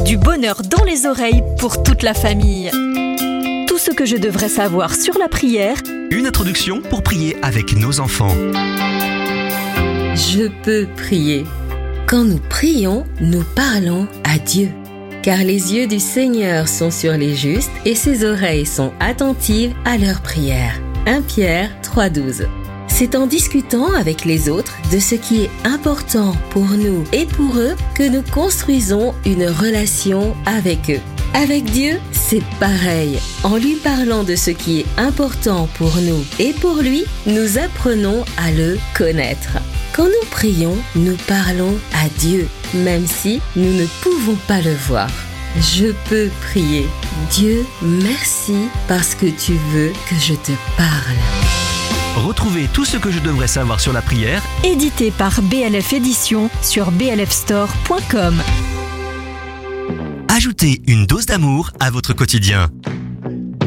Du bonheur dans les oreilles pour toute la famille. Tout ce que je devrais savoir sur la prière. Une introduction pour prier avec nos enfants. Je peux prier. Quand nous prions, nous parlons à Dieu. Car les yeux du Seigneur sont sur les justes et ses oreilles sont attentives à leurs prières. 1 Pierre 3,12. C'est en discutant avec les autres de ce qui est important pour nous et pour eux que nous construisons une relation avec eux. Avec Dieu, c'est pareil. En lui parlant de ce qui est important pour nous et pour lui, nous apprenons à le connaître. Quand nous prions, nous parlons à Dieu, même si nous ne pouvons pas le voir. Je peux prier. Dieu, merci parce que tu veux que je te parle. Retrouvez tout ce que je devrais savoir sur la prière, Édité par BLF Éditions sur blfstore.com. ajoutez une dose d'amour à votre quotidien.